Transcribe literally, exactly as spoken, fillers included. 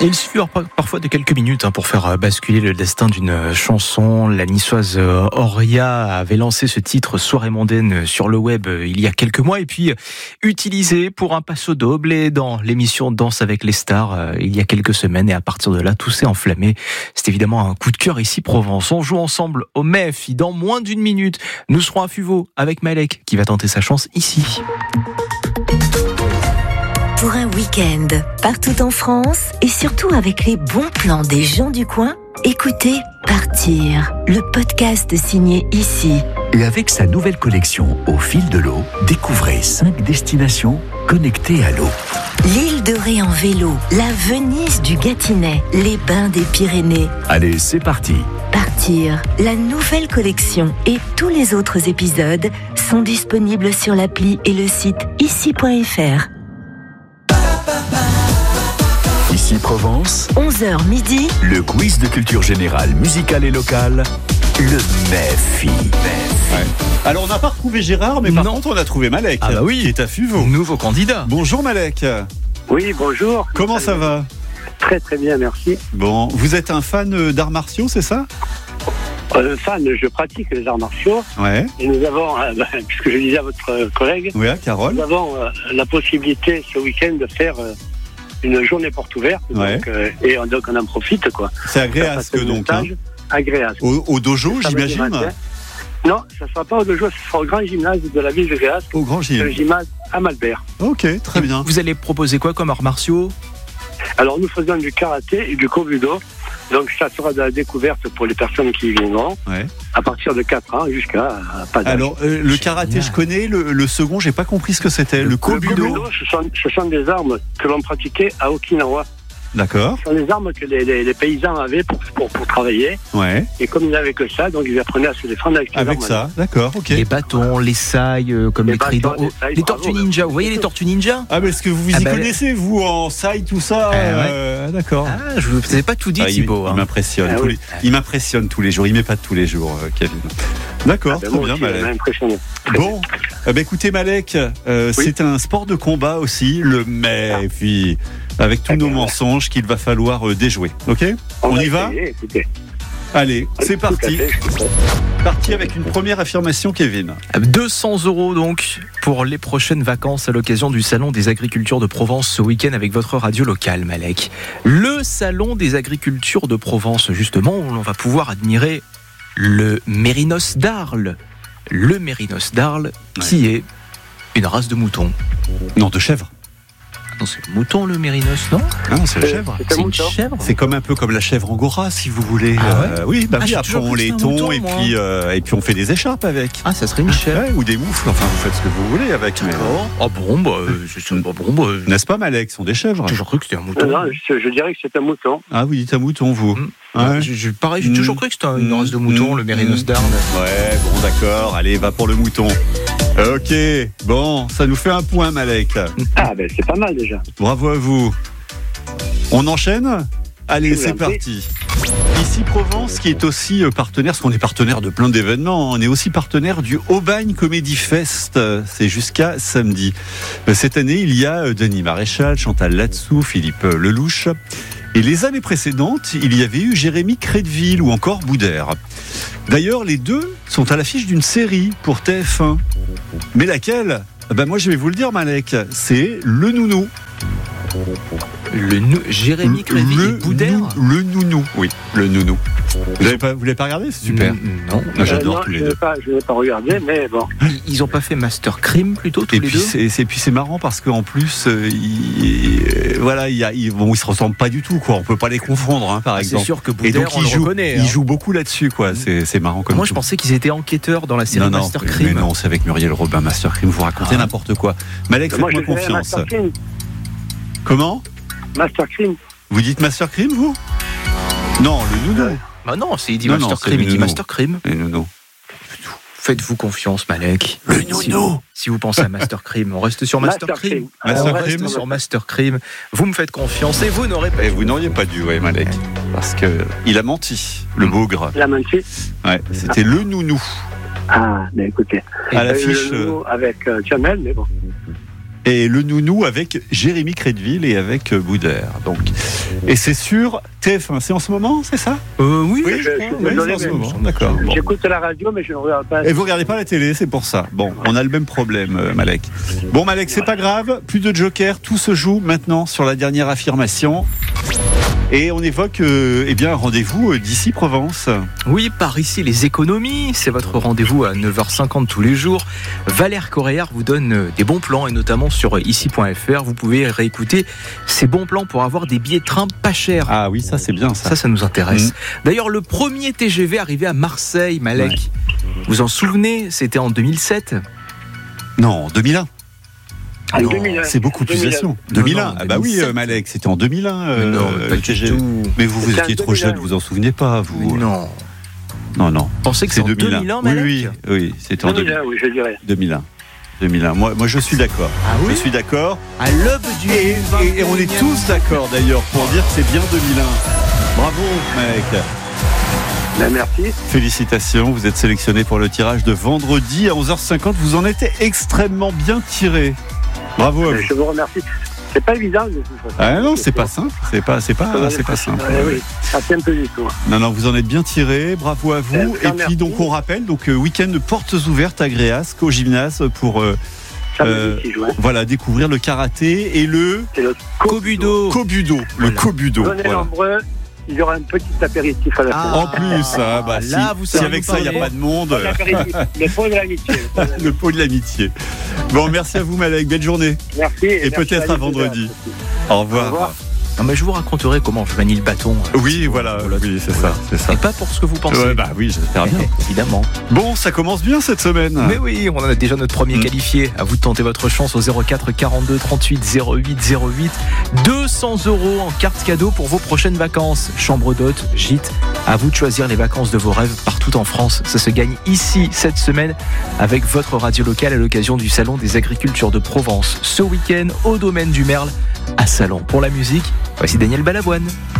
Il suffit parfois de quelques minutes hein, pour faire basculer le destin d'une chanson. La niçoise Auria avait lancé ce titre Soirée mondaine sur le web il y a quelques mois et puis utilisé pour un passo doble dans l'émission Danse avec les stars il y a quelques semaines. Et à partir de là, tout s'est enflammé. C'est évidemment un coup de cœur ici Provence. On joue ensemble au M E F. Dans moins d'une minute, nous serons à Fuveau avec Malek qui va tenter sa chance ici. Pour un week-end, partout en France et surtout avec les bons plans des gens du coin, écoutez Partir, le podcast signé Ici. Et avec sa nouvelle collection Au fil de l'eau, découvrez cinq destinations connectées à l'eau. L'île de Ré en vélo, la Venise du Gâtinais, les bains des Pyrénées. Allez, c'est parti. Partir, la nouvelle collection et tous les autres épisodes sont disponibles sur l'appli et le site ici point f r. Ici Provence, onze heures midi, le quiz de culture générale, musicale et locale, le M E F I. Ouais. Alors on n'a pas retrouvé Gérard, mais par non. contre on a trouvé Malek, ah bah oui. qui est à Fuveau. Nouveau candidat. Bonjour Malek. Oui, bonjour. Comment ça va ? Très très bien, merci. Bon, vous êtes un fan d'arts martiaux, c'est ça ? Euh, fan, je pratique les arts martiaux. Ouais. Et nous avons, euh, bah, puisque je disais à votre collègue, Oui, Carole. nous avons euh, la possibilité ce week-end de faire euh, une journée porte ouverte. Ouais. Donc, euh, et on, donc on en profite, quoi. C'est agréasque donc. Hein. Agréasque. Au, au dojo, j'imagine. Non, ça ne sera pas au dojo, ce sera au grand gymnase de la ville de Gréasque. Au grand Le gym. gymnase à Malbert. Ok, très bien. Vous allez proposer quoi comme arts martiaux ? Alors nous faisons du karaté et du kobudo. Donc ça sera de la découverte pour les personnes qui y viendront. Ouais. À partir de quatre ans jusqu'à euh, pas d'âge. Alors, euh, le karaté, je connais. Le, le second, j'ai pas compris ce que c'était. Le Le kobudo. kobudo, ce sont, ce sont des armes que l'on pratiquait à Okinawa. D'accord. Ce sont des armes que les, les, les paysans avaient pour, pour, pour travailler. Ouais. Et comme ils n'avaient que ça, donc ils apprenaient à se défendre avec ces Avec armes. ça, d'accord, ok. Les bâtons, les sailles, euh, comme les, Les bâtons, tridents, les oh, sailles, les bravo, tortues ninja. Vous voyez les tortues ninja ? Ah, mais est-ce que vous vous Ah y bah, connaissez, vous, en saille, tout ça Eh ouais. euh, D'accord. Ah, je vous ai pas tout dit, Ah, il, Thibaut. il hein. m'impressionne. Ah tous oui. les, il m'impressionne tous les jours. Il met pas de tous les jours, euh, Kevin. D'accord, Ah ben, très moi bien, aussi, Malek. ça m'a impressionné. Très Bon, eh ben, écoutez, Malek, euh, Oui. c'est un sport de combat aussi, le M E F I, avec tous Ah nos ben, mensonges qu'il va falloir euh, déjouer. Ok ? On y va ? essayer, écoutez. Allez, c'est Tout à parti. fait, je suis prêt. Parti avec une première affirmation, Kevin. deux cents euros donc pour les prochaines vacances à l'occasion du Salon des Agricultures de Provence ce week-end avec votre radio locale, Malek. Le Salon des Agricultures de Provence, justement, où l'on va pouvoir admirer le Mérinos d'Arles. Le Mérinos d'Arles, qui est une race de mouton. Non, de chèvre. Non, c'est le mouton, le Mérinos, non ? Ah non, c'est la Euh, chèvre. C'est un C'est une mouton. chèvre. C'est comme un peu comme la chèvre angora, si vous voulez. Ah ouais Euh, oui, bah Ah, oui. j'ai Après toujours on cru que les c'était un tond mouton, et moi. puis euh, et puis on fait des écharpes avec. Ah, ça serait une chèvre. Ouais, ou des moufles. Enfin, vous faites ce que vous voulez avec. Mais... Ah bon, bah, euh, c'est- bah, bon, bah, euh, N'est-ce pas, Malek ? Ce sont des chèvres. j'ai toujours cru que c'était un mouton. Non, non, je, je dirais que c'est un mouton. Ah, vous dites un mouton, vous. Mm. Ouais. Je- je- pareil, j'ai Mm. toujours cru que c'était une Mm. race de mouton, Mm. le Mérinos Mm. d'Arles. Ouais, bon, d'accord. Allez, va pour le mouton. Ok, bon, ça nous fait un point, Malek. Ah ben c'est pas mal déjà. Bravo à vous. On enchaîne ? Allez, Je vous c'est en prie. parti. Ici Provence, qui est aussi euh, partenaire, parce qu'on est partenaire de plein d'événements, on est aussi partenaire du Aubagne Comedy Fest. C'est jusqu'à samedi. Euh, Cette année, il y a euh, Denis Maréchal, Chantal Latsou, Philippe euh, Lelouch. Et les années précédentes, il y avait eu Jérémy Crédville ou encore Boudère. D'ailleurs, les deux sont à l'affiche d'une série pour T F un. Mais laquelle ? Ben moi, je vais vous le dire, Malek, c'est Le Nounou. Le nou- Jérémy Créville et Boudère. nou- Le Nounou, oui, Le Nounou. Vous l'avez pas, vous l'avez pas regardé ? C'est super. Mm, Non. Moi, j'adore Euh, non, tous les je deux. n'ai pas, je n'ai pas regardé, mais bon. Ils- Ils ont pas fait Master Crime plutôt tous Et les puis deux. c'est, c'est- puis c'est marrant parce qu'en plus, euh, il- euh, voilà, il y a, il, bon, ils se ressemblent pas du tout, quoi. On peut pas les confondre, hein, par Ah, c'est exemple. sûr que Et Boudère, donc on ils le jouent, reconnaît. ils hein. jouent beaucoup là-dessus, quoi. C'est, c'est marrant comme Moi, tout. je pensais qu'ils étaient enquêteurs dans la série non, non, Master mais Crime. non, c'est avec Muriel Robin, Master Crime. Vous racontez Ah. n'importe quoi. Malek, Moi, je faites-moi dirais confiance. Master Crime. Comment ? Master Crime. Vous dites Master Crime, vous ? Non, le Nounou. Bah non, c'est il dit Non, Master non, c'est Crime, le il dit nounou. Master Crime. Le Nounou. Faites-vous confiance, Malek. Le Si- Nounou. Si vous pensez à Master Crime, on reste sur Master, Master Crime. Crime. Master on Crime. reste sur Master Crime. Vous me faites confiance et vous n'aurez pas. Et vous n'auriez pas dû, ouais, Malek. Parce que il a menti, le bougre. La menti. Ouais, c'était Le Nounou. Ah, mais écoutez. À Euh, l'affiche. le nouveau avec euh, Jamel, mais bon. Et Le Nounou avec Jérémy Crédville et avec euh, Boudère. Donc, Et c'est sur T F un, c'est en ce moment, c'est ça? Euh, oui, Oui, je je- crois, je- oui, désolé, c'est en ce mais- moment, d'accord. Bon. J'écoute la radio, mais je ne regarde pas. Et vous regardez pas la télé, c'est pour ça. Bon, on a le même problème, euh, Malek. Bon, Malek, c'est pas grave. Plus de joker. Tout se joue maintenant sur la dernière affirmation. Et on évoque euh, eh bien, un rendez-vous euh, d'ici Provence. Oui, par ici, les économies, c'est votre rendez-vous à neuf heures cinquante tous les jours. Valère Coréard vous donne des bons plans, et notamment sur ici point f r. Vous pouvez réécouter ces bons plans pour avoir des billets de train pas chers. Ah oui, ça c'est bien ça. Ça, ça nous intéresse. Mmh. D'ailleurs, le premier T G V arrivé à Marseille, Malek. Ouais. Vous en souvenez, c'était en deux mille sept. Non, deux mille un. En non, deux mille un. C'est beaucoup plus deux mille un. récent. deux mille un. non, ah bah oui, deux mille sept. euh, Malek, c'était en deux mille un. euh, non, pas le T G du V. tout. Mais vous, vous C'était en étiez trop deux mille un. jeune, vous en souvenez pas, vous. Non. Non, non. Vous pensez que c'est en deux mille un, oui, Malek? oui, oui, c'était en deux mille un, oui, je dirais. deux mille un. deux mille un. Moi, moi, je suis d'accord. Ah oui? Je suis d'accord. À l'aube du Et, et- et on est tous d'accord d'ailleurs pour dire que c'est bien deux mille un. Bravo, Malek. Ben, merci. Félicitations, vous êtes sélectionné pour le tirage de vendredi à onze heures cinquante. Vous en êtes extrêmement bien tiré. Bravo à vous. Je vous remercie. C'est pas évident. de toute façon. Ah non, c'est pas simple. C'est pas, c'est pas, c'est pas simple. Ouais, oui, ça tient un peu du tout. Non, non, vous en êtes bien tiré. Bravo à vous. Euh, Et puis merci. donc on rappelle donc euh, week-end de portes ouvertes à Gréasque au gymnase pour euh, Samedi, Euh, six juin. voilà découvrir le karaté et le C'est le Kobudo. kobudo. Le Voilà. kobudo. Venez Voilà. nombreux. Il y aura un petit apéritif à la fin. En plus, ah, bah, là, si, vous si savez avec nous ça il n'y a parler. pas de monde, Un apéritif. Le pot de l'amitié. le pot de l'amitié. Bon, merci à vous Malek, belle journée. Merci. Et merci peut-être à l'écoute. vendredi. Au revoir. Au revoir. Non, mais je vous raconterai comment je manie le bâton. Oui, voilà, oui, c'est ça, c'est ça. Et pas pour ce que vous pensez. Ouais, bah oui, j'espère bien. Évidemment. Bon, ça commence bien cette semaine. Mais oui, on a déjà notre premier Mm. qualifié. À vous de tenter votre chance au zéro quatre quarante-deux trente-huit zéro huit zéro huit. deux cents euros en carte cadeau pour vos prochaines vacances. Chambre d'hôte, gîte. À vous de choisir les vacances de vos rêves partout en France. Ça se gagne ici cette semaine avec votre radio locale à l'occasion du Salon des Agricultures de Provence. Ce week-end au domaine du Merle à Salon. Pour la musique, voici Daniel Balavoine.